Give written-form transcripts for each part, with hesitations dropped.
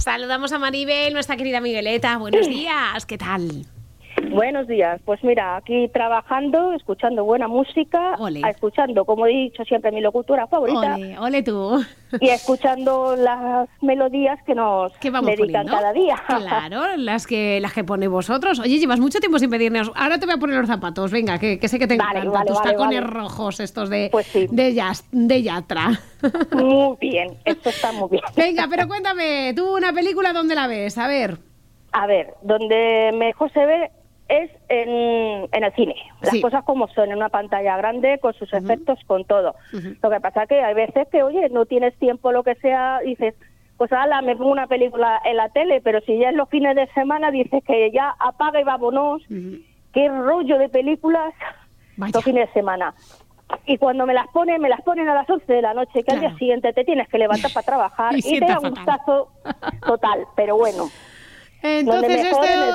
Saludamos a Maribel, nuestra querida Migueleta. Buenos días, ¿qué tal? Buenos días, pues mira, aquí trabajando, escuchando buena música, escuchando, como he dicho siempre, mi locutora favorita. Ole tú. Y escuchando las melodías que nos dedican poniendo cada día. Claro, las que pone vosotros. Oye, llevas mucho tiempo sin pedirnos. Ahora te voy a poner los zapatos, venga, que sé que te encantan tus tacones rojos estos de, pues sí, de Yatra. Muy bien, esto está muy bien. Venga, pero cuéntame, tú una película, ¿dónde la ves? A ver, donde mejor se ve es en el cine, las cosas como son, en una pantalla grande, con sus efectos, con todo. Lo que pasa que hay veces que, oye, no tienes tiempo, lo que sea, dices, pues ala, me pongo una película en la tele, pero si ya es los fines de semana, dices que ya apaga y vámonos, qué rollo de películas los fines de semana. Y cuando me las ponen a las 11 de la noche, que al día siguiente te tienes que levantar para trabajar y te da un gustazo total, pero bueno. Entonces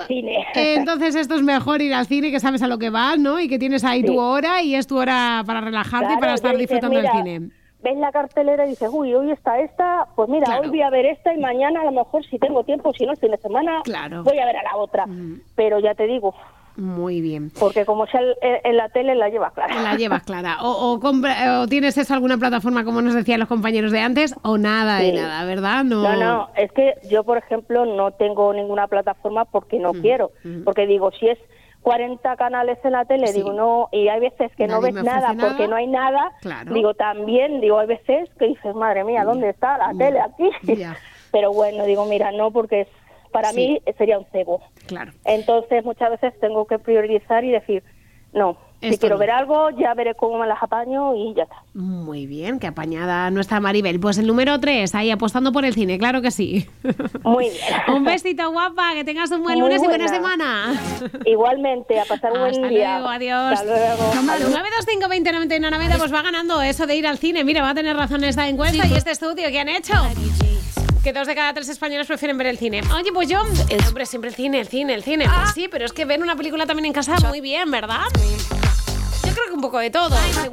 esto es mejor ir al cine, que sabes a lo que vas, ¿no? Y que tienes ahí tu hora y es tu hora para relajarte y para estar disfrutando del cine. Ves la cartelera y dices, uy, hoy está esta, pues mira, hoy voy a ver esta y mañana a lo mejor si tengo tiempo, si no, el fin de semana voy a ver a la otra. Pero ya te digo... Muy bien. Porque como sea en la tele la llevas clara. La llevas clara. O tienes eso, alguna plataforma, como nos decían los compañeros de antes, o nada de nada, ¿verdad? No, es que yo, por ejemplo, no tengo ninguna plataforma porque no quiero. Porque digo, si es 40 canales en la tele, digo, no, y hay veces que no ves nada porque no hay nada, digo, también, hay veces que dices, madre mía, ¿dónde está la tele aquí? Pero bueno, digo, mira, no, porque para mí sería un cebo. Claro. Entonces muchas veces tengo que priorizar y decir, no, si quiero ver algo, ya veré cómo me las apaño y ya está. Muy bien, qué apañada nuestra Maribel. Pues el número 3, ahí apostando por el cine, claro que sí. Muy bien. Un besito, guapa, que tengas un buen lunes y buena semana. Igualmente, a pasar un buen día. Hasta luego, adiós. Hasta luego. 925 20 91 90, pues va ganando eso de ir al cine. Mira, va a tener razón esta encuesta y este estudio que han hecho. Que 2 de cada 3 españoles prefieren ver el cine. Oye, pues yo, hombre, siempre el cine. Pues sí, pero es que ver una película también en casa muy bien, ¿verdad? Yo creo que un poco de todo.